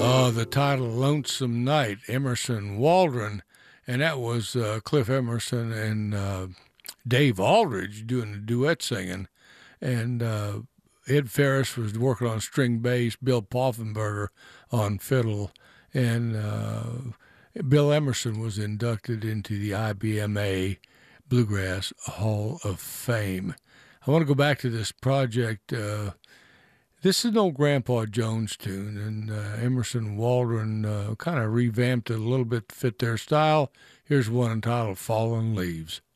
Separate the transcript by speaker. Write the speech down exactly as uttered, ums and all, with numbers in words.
Speaker 1: Uh, the title Lonesome Night, Emerson Waldron, and that was uh, Cliff Emerson and uh, Dave Aldridge doing the duet singing. And uh, Ed Ferris was working on string bass, Bill Poffenberger on fiddle, and uh, Bill Emerson was inducted into the I B M A Bluegrass Hall of Fame. I want to go back to this project. Uh, this is an old Grandpa Jones tune, and uh, Emerson Waldron uh, kind of revamped it a little bit to fit their style. Here's one entitled Fallen Leaves.